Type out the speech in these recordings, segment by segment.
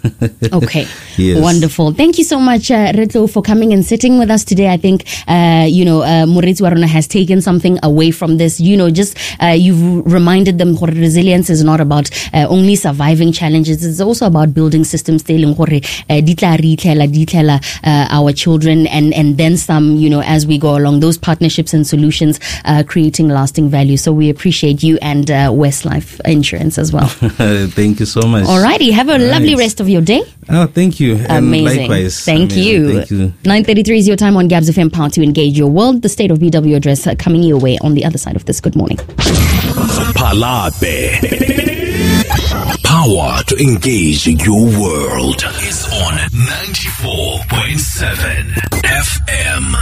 Okay. Yes. Wonderful. Thank you so much, Retlo, for coming and sitting with us today. I think, Moritz Waruna has taken something away from this. Just you've reminded them that resilience is not about only surviving challenges. It's also about building systems our children and then some, as we go along, those partnerships and solutions creating lasting value. So we appreciate you and Westlife Insurance as well. Thank you so much. Alrighty, have a lovely rest of your day. Oh, thank you. And Amazing. Likewise. Thank you. 9:33 is your time on Gabs FM, Power to Engage Your World. The State of BW address coming your way on the other side of this. Good morning. Palape. Power to Engage Your World is on 94.7 FM.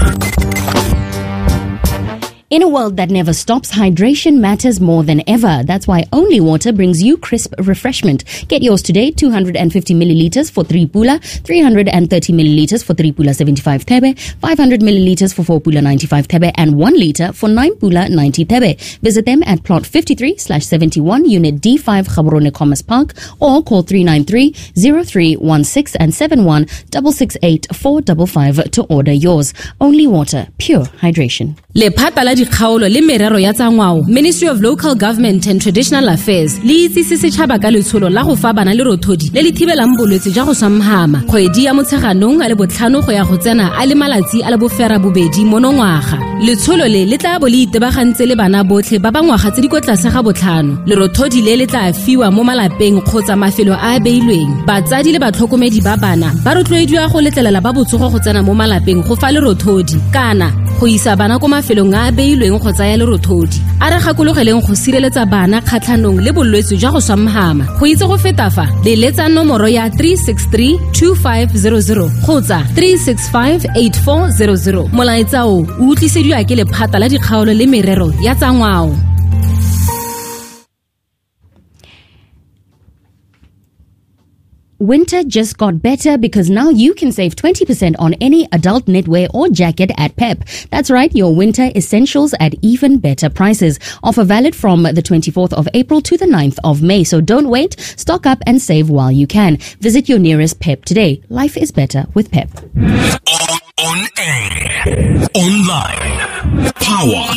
In a world that never stops, hydration matters more than ever. That's why Only Water brings you crisp refreshment. Get yours today, 250 milliliters for 3 pula, 330 milliliters for 3 pula 75 thebe, 500 milliliters for 4 pula 95 thebe, and 1 liter for 9 pula 90 thebe. Visit them at plot 53/71, unit D5, Gaborone Commerce Park, or call 393-0316 and 71-668-455 to order yours. Only Water, pure hydration. Lephata la dikgaolo le merero ya tsa ngwao, Ministry of Local Government and Traditional Affairs le itsise setšhaba ka letsholo la go fa bana le rothodi le le thibelang bolwetse jwa go samhama kgwedi ya motsheganong a le botlhano go ya go tsena a le malatsi a le bofera bobedi monongwaga. Letsholo le tla bo le itebagantse le bana botlhe ba ba ngwaga tse di kwa tlase ga botlhano. Le rothodi le tla fiwa mo malapeng kgotsa mafelo a beilweng. Batsadi le batlhokomedi ba bana ba rotloediwa go letlelela ba botsogo go tsena mo malapeng go fa le rothodi kana go isa bana ko mafelong a beilweng go tsaya le rothodi. A re gakologeleng go sireletsa bana kgatlhanong le bolwetse jwa go samhama. Go itse go feta fa, leletsa nomoro ya 363-2500 kgotsa 365-8400. Molaetsa o utlwisediwa ke lephata la dikgaolo le merero ya tsa ngwao. Winter just got better because now you can save 20% on any adult knitwear or jacket at Pep. That's right, your winter essentials at even better prices. Offer valid from the 24th of April to the 9th of May. So don't wait. Stock up and save while you can. Visit your nearest Pep today. Life is better with Pep. On air, online, power